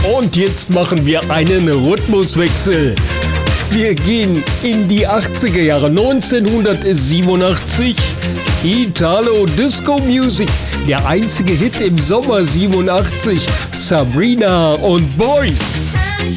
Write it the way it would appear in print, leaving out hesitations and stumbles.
Und jetzt machen wir einen Rhythmuswechsel. Wir gehen in die 80er Jahre, 1987. Italo Disco Music, der einzige Hit im Sommer 87. Sabrina und Boys.